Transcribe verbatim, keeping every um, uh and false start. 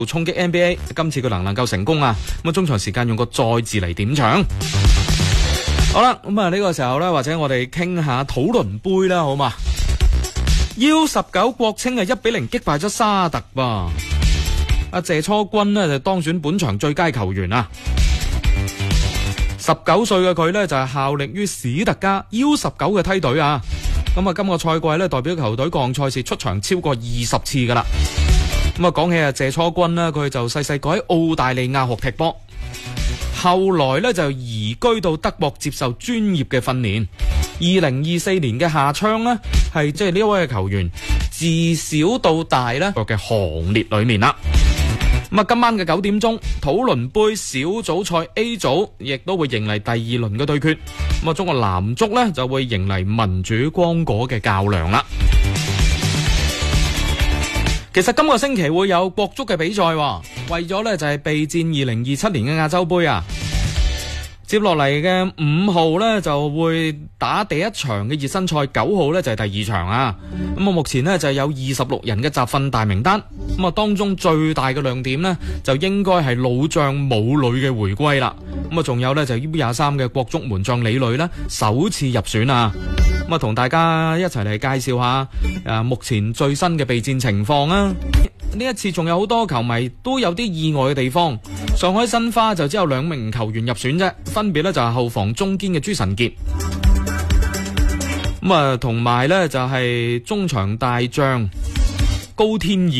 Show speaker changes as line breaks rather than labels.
衝擊 N B A， 今次佢能唔能夠成功啊？咁啊，中場時間用個再字嚟點場。好啦，咁啊呢個時候呢，或者我哋傾下土倫杯啦，好嘛 ？U 十九國青係一比零擊敗咗沙特噃。阿謝初軍呢就當選本場最佳球員啊！十九歲嘅佢呢就係效力於史特加 U 十九嘅梯隊啊！咁啊，今個賽季呢代表球隊各項賽事出場超過二十次噶啦。咁啊，講起啊謝初軍呢，佢就細細個喺澳大利亞學踢波，後來呢就移居到德國接受專業嘅訓練。二零二四年嘅夏窗呢，係即係呢一位嘅球員自小到大呢嘅行列裏面啦。咁啊，今晚嘅九點鐘，土倫杯小組賽 A 組亦都會迎嚟第二輪嘅對決。咁啊，中國男足呢就會迎嚟民主光果嘅較量啦。其實今個星期會有國足嘅比賽，為咗呢就係備戰二零二七年嘅亞洲杯啊。接落嚟嘅五號呢就會打第一場嘅熱身賽，九號呢就係第二場啊。咁啊，目前呢就有二十六人嘅集訓大名單。咁啊，當中最大嘅亮點呢，就應該係老將武磊嘅回歸啦。咁啊，仲有呢就 U 廿三嘅國足門將李磊呢首次入選啊。咁啊，同大家一齊嚟介紹下誒目前最新嘅備戰情況啊。呢一次仲有好多球迷都有啲意外嘅地方。上海申花就只有兩名球員入選啫，分別咧就係後防中堅嘅朱晨傑，咁啊同埋咧就係中場大將高天意。